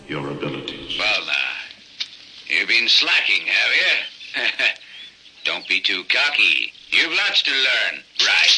your abilities. Well, now, you've been slacking, have you? Don't be too cocky. You've lots to learn, right?